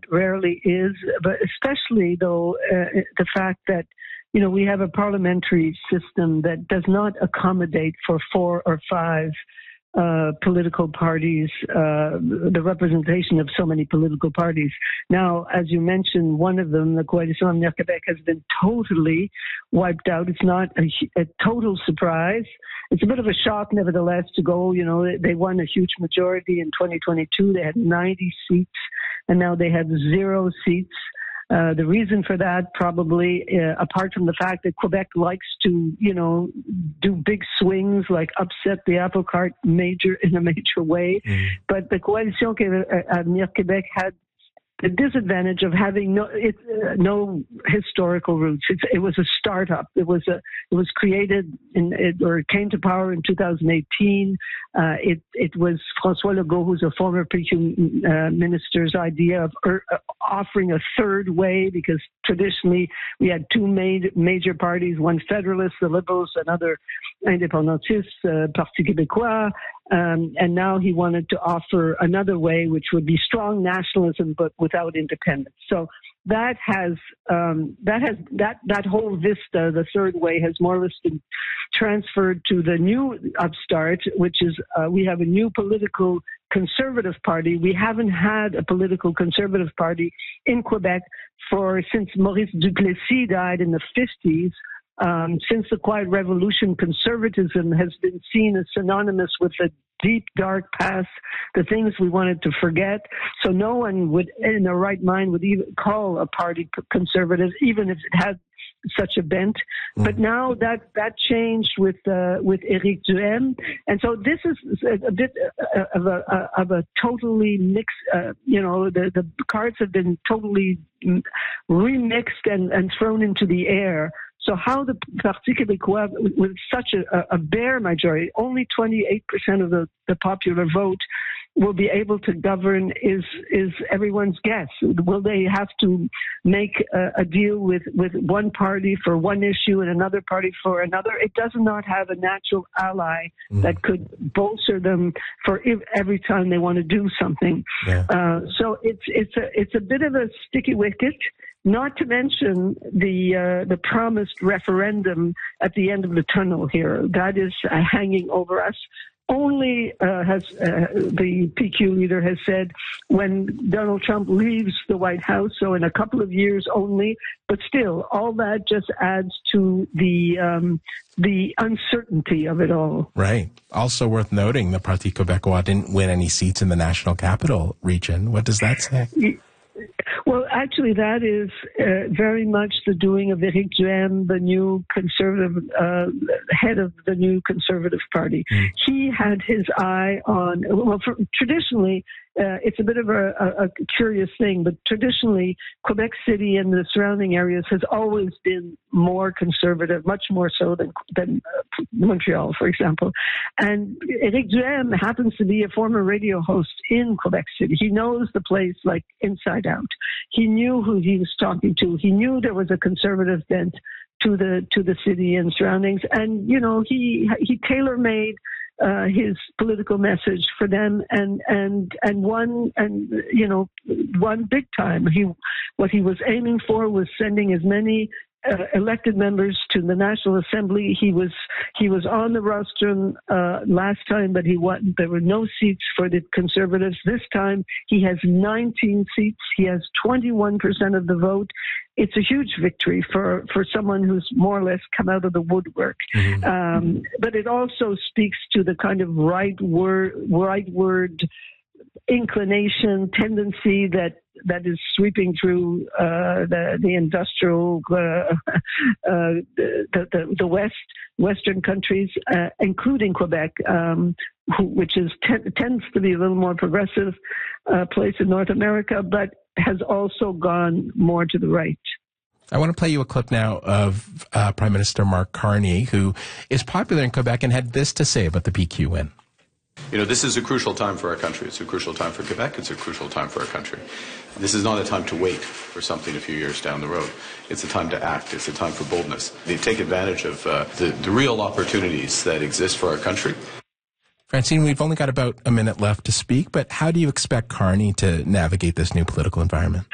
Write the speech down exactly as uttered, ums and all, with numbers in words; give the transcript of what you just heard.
rarely is, but especially, though, uh, the fact that, you know, we have a parliamentary system that does not accommodate for four or five uh, political parties, uh, the representation of so many political parties. Now, as you mentioned, one of them, the Coalition Avenir Québec, has been totally wiped out. It's not a, a total surprise. It's a bit of a shock, nevertheless, to go, you know, they won a huge majority in twenty twenty-two. They had ninety seats, and now they have zero seats. Uh, the reason for that, probably, uh, apart from the fact that Quebec likes to, you know, do big swings, like upset the apple cart major in a major way. Mm. But the Coalition Avenir Québec had the disadvantage of having no it, uh, no historical roots. It's, it was a startup. It was a it was created in it, or it came to power in two thousand eighteen. Uh, it it was François Legault, who's a former P Q uh, minister's idea of er, uh, offering a third way, because traditionally we had two made, major parties, one federalist, the Liberals, another indépendantiste, uh, Parti Québécois. Um, and now he wanted to offer another way, which would be strong nationalism, but without independence. So that has um, that has that that whole vista, the third way, has more or less been transferred to the new upstart, which is uh, we have a new political conservative party. We haven't had a political conservative party in Quebec for since Maurice Duplessis died in the fifties. Um, since the Quiet Revolution, conservatism has been seen as synonymous with the deep, dark past, the things we wanted to forget. So no one would, in their right mind, would even call a party conservative, even if it had such a bent. Mm. But now that that changed with uh, with Éric Duhaime, and so this is a, a bit of a of a totally mixed. Uh, you know, the the cards have been totally remixed and, and thrown into the air. So how the Parti Québécois, with such a, a bare majority, only twenty-eight percent of the, the popular vote, will be able to govern is is everyone's guess. Will they have to make a, a deal with, with one party for one issue and another party for another? It does not have a natural ally mm. that could bolster them for if, every time they want to do something. Yeah. Uh, so it's it's a it's a bit of a sticky wicket. Not to mention the uh, the promised referendum at the end of the tunnel here. That is uh, hanging over us. Only uh, has uh, the P Q leader has said when Donald Trump leaves the White House, so in a couple of years only. But still, all that just adds to the um, the uncertainty of it all. Right. Also worth noting, the Parti Québécois didn't win any seats in the National Capital Region. What does that say? Well, actually, that is uh, very much the doing of Éric Duhaime, the new conservative uh, head of the new Conservative Party. Mm. He had his eye on, well, for, traditionally, uh, it's a bit of a, a, a curious thing, but traditionally, Quebec City and the surrounding areas has always been more conservative, much more so than, than uh, Montreal, for example. And Éric Duhaime happens to be a former radio host in Quebec City. He knows the place like inside out. He knew who he was talking to. He knew there was a conservative bent to the to the city and surroundings, and you know he he tailor-made uh, his political message for them, and and and one and you know one big time. He what he was aiming for was sending as many Uh, elected members to the National Assembly. He was he was on the rostrum uh, last time, but he won. There were no seats for the Conservatives. This time, he has nineteen seats. He has twenty-one percent of the vote. It's a huge victory for, for someone who's more or less come out of the woodwork. Mm-hmm. Um, but it also speaks to the kind of right word, right word inclination, tendency that that is sweeping through uh, the the industrial uh, uh, the, the the west western countries, uh, including Quebec, um, who, which is t- tends to be a little more progressive uh, place in North America, but has also gone more to the right. I want to play you a clip now of uh, Prime Minister Mark Carney, who is popular in Quebec and had this to say about the P Q win. You know, this is a crucial time for our country. It's a crucial time for Quebec. It's a crucial time for our country. This is not a time to wait for something a few years down the road. It's a time to act. It's a time for boldness. They take advantage of uh, the, the real opportunities that exist for our country. Francine, we've only got about a minute left to speak, but how do you expect Carney to navigate this new political environment?